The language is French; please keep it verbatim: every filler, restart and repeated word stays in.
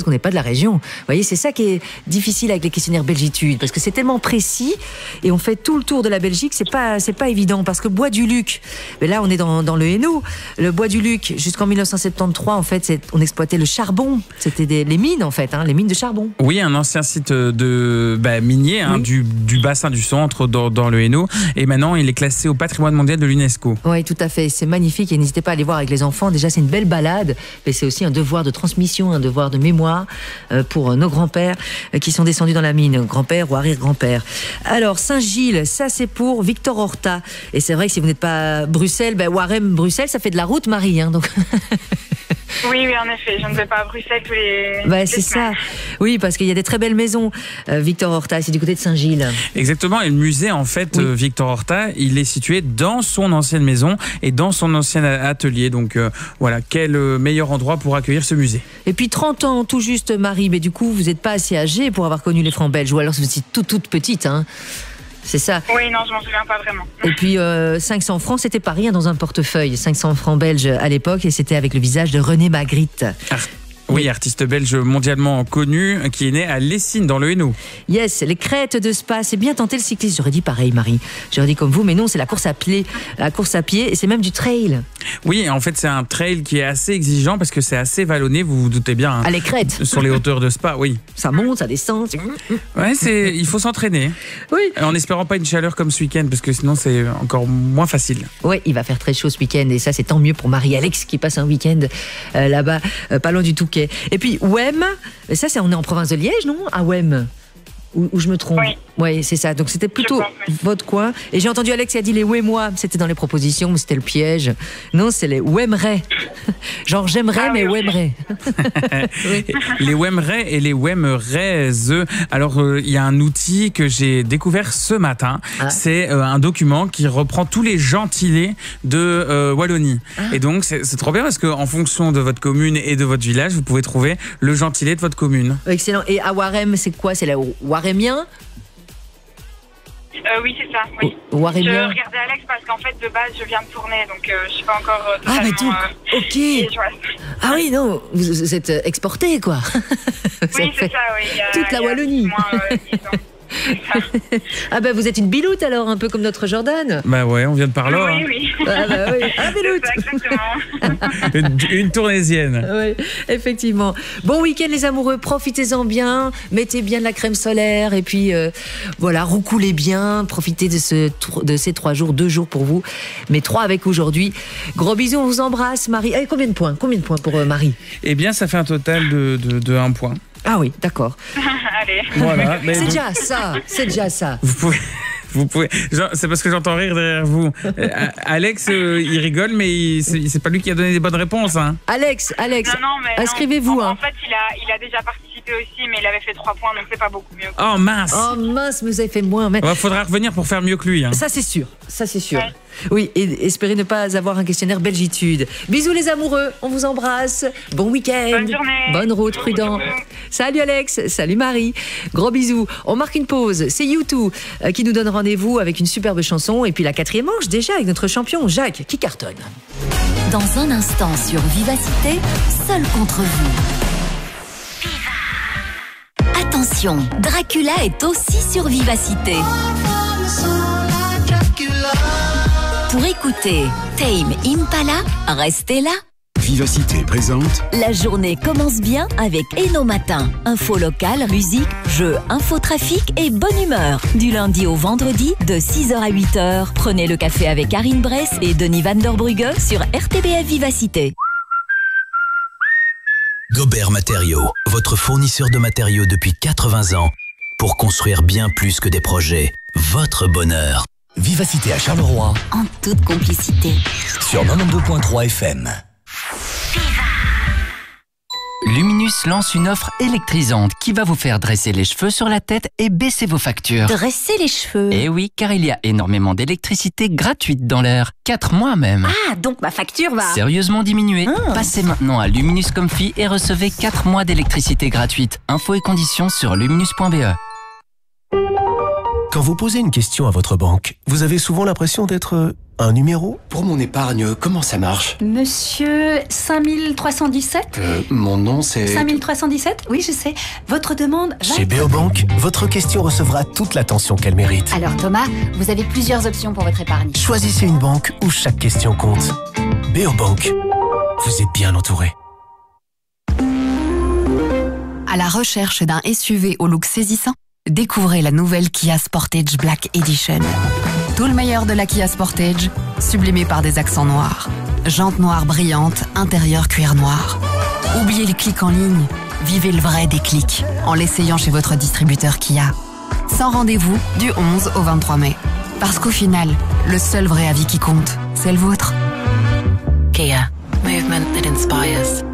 qu'on n'est pas de la région. Vous voyez, c'est ça qui est difficile avec les questionnaires Belgitude, parce que c'est tellement précis et on fait tout le tour de la Belgique, c'est pas, c'est pas évident, parce que Bois du Luc, mais là on est dans, dans le Hainaut, le Bois du Luc, jusqu'en mille neuf cent soixante-treize, en fait, c'est, on exploitait le charbon, c'était des, les mines en fait, hein, les mines de charbon. Oui, un ancien site de bah, minier hein, oui. du, du bassin du centre dans, dans le Hainaut, et maintenant il est classé au patrimoine mondial de l'UNESCO. Oui, tout à fait, c'est magnifique et n'hésitez pas à aller voir avec les enfants. Déjà, c'est une belle balade, mais c'est aussi un devoir de transmission, un devoir de mémoire euh, pour nos grands-pères euh, qui sont descendus dans la mine, grand-père ou arrière-grand-père. Alors, Saint-Gilles, ça c'est pour Victor Horta. Et c'est vrai que si vous n'êtes pas à Bruxelles, ben Warem, Bruxelles, ça fait de la route, Marie. Hein, donc... Oui, oui, en effet, je ne vais pas à Bruxelles tous les. Bah, c'est ça. Oui, parce qu'il y a des très belles maisons. Euh, Victor Horta, c'est du côté de Saint-Gilles. Exactement. Et le musée, en fait, oui. euh, Victor Horta, il est situé dans son ancienne maison et dans son ancien atelier. Donc euh, voilà, quel euh, meilleur endroit pour accueillir ce musée. Et puis trente ans, tout juste, Marie. Mais du coup, vous n'êtes pas assez âgée pour avoir connu les francs belges. Ou alors, vous étiez toute, toute petite, hein. C'est ça. Oui, non, je m'en souviens pas vraiment. Et puis euh, cinq cents francs, c'était pas rien dans un portefeuille. cinq cents francs belges à l'époque, et c'était avec le visage de René Magritte. Ah. Oui, artiste belge mondialement connu, qui est né à Lessines, dans le Hainaut. Yes, les crêtes de Spa, c'est bien tenté le cyclisme. J'aurais dit pareil, Marie. J'aurais dit comme vous, mais non, c'est la course à pied, la course à pied, et c'est même du trail. Oui, en fait, c'est un trail qui est assez exigeant parce que c'est assez vallonné, vous vous doutez bien. Hein, ah, les crêtes. Sur les hauteurs de Spa, oui. Ça monte, ça descend. Ouais, c'est, il faut s'entraîner. Oui. En espérant pas une chaleur comme ce week-end, parce que sinon, c'est encore moins facile. Oui, il va faire très chaud ce week-end, et ça, c'est tant mieux pour Marie-Alex qui passe un week-end euh, là-bas, euh, pas loin du Touquet. Et puis, Wem, ça, c'est, on est en province de Liège, non? À Wem. Ou, ou je me trompe? Oui. Oui, c'est ça. Donc c'était plutôt pense, oui. votre coin. Et j'ai entendu Alex qui a dit les Ouémois. C'était dans les propositions, mais c'était le piège. Non, c'est les Ouémerais. Genre j'aimerais, ah, mais oui, Ouémerais. Oui. Les Ouémerais et les Ouémeraises. Alors il euh, y a un outil que j'ai découvert ce matin. Ah. C'est euh, un document qui reprend tous les gentilés de euh, Wallonie. Ah. Et donc c'est, c'est trop bien parce qu'en fonction de votre commune et de votre village, vous pouvez trouver le gentilé de votre commune. Excellent. Et à Warem, c'est quoi? C'est la Warémien? Euh, oui, c'est ça, oui. Warémien. Je regardais Alex parce qu'en fait, de base, je viens de tourner, donc euh, je suis pas encore euh, totalement... Ah, mais donc, ok. Euh, ah oui, non, vous, vous êtes exporté, quoi. Oui, c'est ça, oui. Euh, Toute la Wallonie. Moins, euh, ah ben vous êtes une biloute alors, un peu comme notre Jordan. Bah ouais, on vient de par là. Oui, hein. oui. Ah bah oui, ah biloute. Exactement. une, une tournaisienne. Oui, effectivement. Bon week-end les amoureux, profitez-en bien, mettez bien de la crème solaire et puis euh, voilà, roucoulez bien, profitez de, ce, de ces trois jours, deux jours pour vous, mais trois avec aujourd'hui. Gros bisous, on vous embrasse, Marie. Allez, combien de points? Combien de points pour euh, Marie? Eh bien, ça fait un total de, de, de un point. Ah oui, d'accord. Allez. Voilà. C'est donc... déjà ça, c'est déjà ça. Vous pouvez... Vous pouvez, c'est parce que j'entends rire derrière vous. Alex, euh, il rigole, mais il, c'est, c'est pas lui qui a donné des bonnes réponses. Hein. Alex, Alex, non, non, mais inscrivez-vous. Non. En, hein. en fait, il a, il a déjà participé aussi, mais il avait fait trois points, donc c'est pas beaucoup mieux. Oh mince. Oh mince, mais vous avez fait moins. Mais... Il faudra revenir pour faire mieux que lui. Hein. Ça, c'est sûr. Ça, c'est sûr. Ouais. Oui, et espérez ne pas avoir un questionnaire Belgitude. Bisous les amoureux, on vous embrasse. Bon week-end. Bonne journée. Bonne route, prudent. Salut Alex, salut Marie. Gros bisous. On marque une pause. C'est U deux euh, qui nous donne rendez-vous avec une superbe chanson. Et puis la quatrième manche déjà avec notre champion Jacques qui cartonne. Dans un instant sur Vivacité, seul contre vous. Viva. Attention, Dracula est aussi sur Vivacité. Pour écouter Tame Impala, restez là. Vivacité présente. La journée commence bien avec Eno Matin. Info locale, musique, jeux, infotrafic et bonne humeur. Du lundi au vendredi, de six heures à huit heures. Prenez le café avec Karine Bress et Denis Van der Brugge sur R T B F Vivacité. Gobert Matériaux, votre fournisseur de matériaux depuis quatre-vingts ans. Pour construire bien plus que des projets. Votre bonheur. Vivacité à Charleroi. En toute complicité. Sur quatre-vingt-douze virgule trois F M. Luminus lance une offre électrisante qui va vous faire dresser les cheveux sur la tête et baisser vos factures. Dresser les cheveux? Eh oui, car il y a énormément d'électricité gratuite dans l'air. Quatre mois même. Ah, donc ma facture va... Sérieusement diminuer. Ah. Passez maintenant à Luminus Comfy et recevez quatre mois d'électricité gratuite. Infos et conditions sur luminus point b e. Quand vous posez une question à votre banque, vous avez souvent l'impression d'être un numéro. Pour mon épargne, comment ça marche? Monsieur cinq mille trois cent dix-sept euh, Mon nom c'est... cinq mille trois cent dix-sept? Oui, je sais. Votre demande va... Chez Béobank, votre question recevra toute l'attention qu'elle mérite. Alors Thomas, vous avez plusieurs options pour votre épargne. Choisissez une banque où chaque question compte. Béobank, vous êtes bien entouré. À la recherche d'un S U V au look saisissant, découvrez la nouvelle Kia Sportage Black Edition. Tout le meilleur de la Kia Sportage, sublimé par des accents noirs. Jantes noires brillantes, intérieur cuir noir. Oubliez les clics en ligne, vivez le vrai déclic en l'essayant chez votre distributeur Kia. Sans rendez-vous du onze au vingt-trois mai. Parce qu'au final, le seul vrai avis qui compte, c'est le vôtre. Kia. Movement that inspires.